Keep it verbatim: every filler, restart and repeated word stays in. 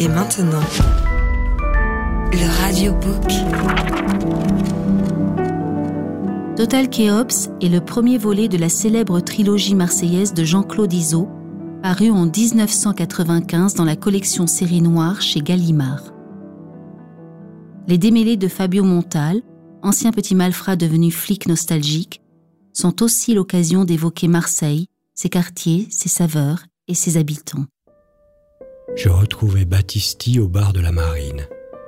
Et maintenant, le radiobook. Total Kéops est le premier volet de la célèbre trilogie marseillaise de Jean-Claude Izzo, paru en dix-neuf cent quatre-vingt-quinze dans la collection Série Noire chez Gallimard. Les démêlés de Fabio Montal, ancien petit malfrat devenu flic nostalgique, sont aussi l'occasion d'évoquer Marseille, ses quartiers, ses saveurs et ses habitants. Je retrouvais Battisti au bar de la Marine.